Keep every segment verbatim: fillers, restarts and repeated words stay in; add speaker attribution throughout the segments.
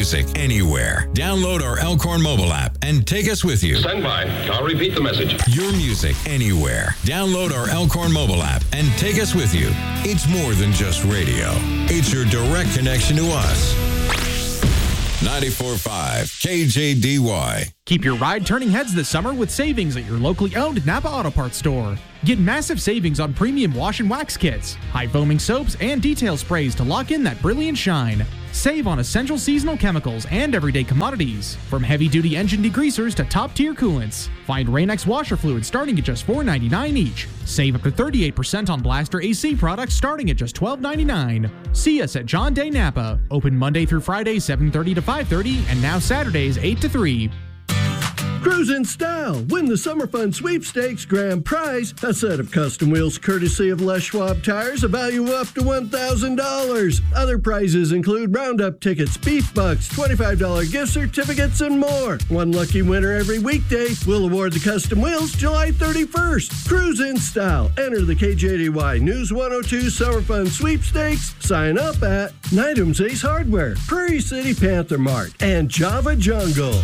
Speaker 1: music anywhere. Download our Elkhorn mobile app and take us with you.
Speaker 2: Stand by. I'll repeat the message.
Speaker 1: Your music anywhere. Download our Elkhorn mobile app and take us with you. It's more than just radio. It's your direct connection to us. ninety-four point five K J D Y.
Speaker 3: Keep your ride turning heads this summer with savings at your locally owned Napa Auto Parts store. Get massive savings on premium wash and wax kits, high foaming soaps, and detail sprays to lock in that brilliant shine. Save on essential seasonal chemicals and everyday commodities, from heavy-duty engine degreasers to top-tier coolants. Find Rain-X washer fluid starting at just four dollars and ninety-nine cents each. Save up to thirty-eight percent on Blaster A C products starting at just twelve dollars and ninety-nine cents. See us at John Day Napa. Open Monday through Friday, seven thirty to five thirty, and now Saturdays, eight to three.
Speaker 4: Cruise in style. Win the Summer Fun Sweepstakes grand prize. A set of custom wheels courtesy of Les Schwab Tires, a value of up to one thousand dollars. Other prizes include Roundup tickets, beef bucks, twenty-five dollars gift certificates, and more. One lucky winner every weekday. We'll award the custom wheels July thirty-first. Cruise in style. Enter the K J D Y News one oh two Summer Fun Sweepstakes. Sign up at Nydam's Ace Hardware, Prairie City Panther Mart, and Java Jungle.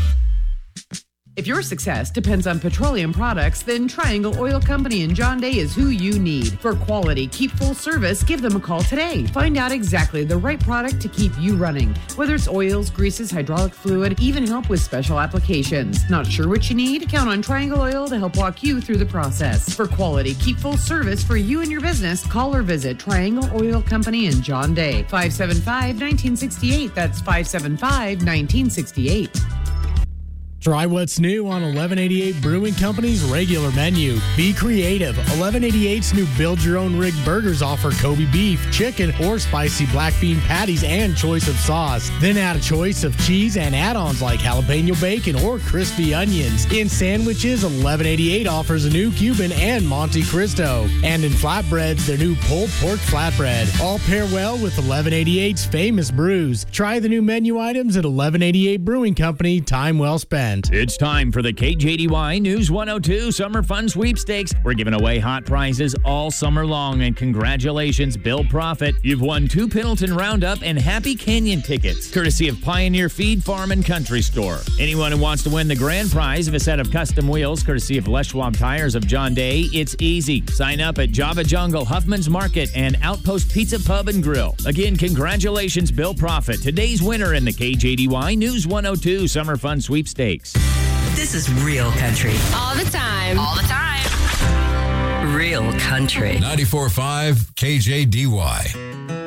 Speaker 5: If your success depends on petroleum products, then Triangle Oil Company in John Day is who you need. For quality, keep full service, give them a call today. Find out exactly the right product to keep you running. Whether it's oils, greases, hydraulic fluid, even help with special applications. Not sure what you need? Count on Triangle Oil to help walk you through the process. For quality, keep full service for you and your business, call or visit Triangle Oil Company in John Day. five seven five, one nine six eight. That's five seven five, one nine six eight.
Speaker 6: Try what's new on eleven eighty-eight Brewing Company's regular menu. Be creative. eleven eighty-eight's new build-your-own-rig burgers offer Kobe beef, chicken, or spicy black bean patties and choice of sauce. Then add a choice of cheese and add-ons like jalapeno bacon or crispy onions. In sandwiches, eleven eighty-eight offers a new Cuban and Monte Cristo. And in flatbreads, their new pulled pork flatbread. All pair well with eleven eighty-eight's famous brews. Try the new menu items at eleven eighty-eight Brewing Company. Time well spent.
Speaker 7: It's time for the K J D Y News one oh two Summer Fun Sweepstakes. We're giving away hot prizes all summer long, and congratulations, Bill Profit. You've won two Pendleton Roundup and Happy Canyon tickets, courtesy of Pioneer Feed Farm and Country Store. Anyone who wants to win the grand prize of a set of custom wheels, courtesy of Les Schwab Tires of John Day, it's easy. Sign up at Java Jungle, Huffman's Market, and Outpost Pizza Pub and Grill. Again, congratulations, Bill Profit, today's winner in the K J D Y News one oh two Summer Fun Sweepstakes.
Speaker 8: This is real country.
Speaker 9: All the time. All the time.
Speaker 8: Real country.
Speaker 1: ninety-four point five K J D Y.